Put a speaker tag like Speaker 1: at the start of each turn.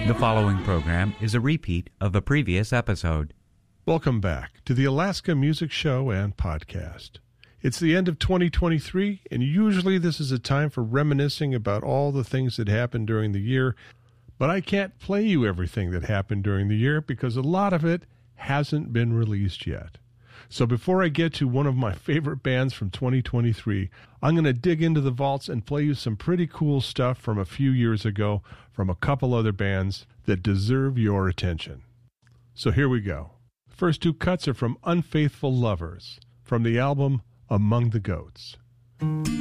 Speaker 1: The following program is a repeat of a previous episode.
Speaker 2: Welcome back to the Alaska Music Show and Podcast. It's the end of 2023, and usually this is a time for reminiscing about all the things that happened during the year, but I can't play you everything that happened during the year because a lot of it hasn't been released yet. So before I get to one of my favorite bands from 2023, I'm going to dig into the vaults and play you some pretty cool stuff from a few years ago from a couple other bands that deserve your attention. So here we go. The first two cuts are from Unfaithful Lovers, from the album Among the Goats.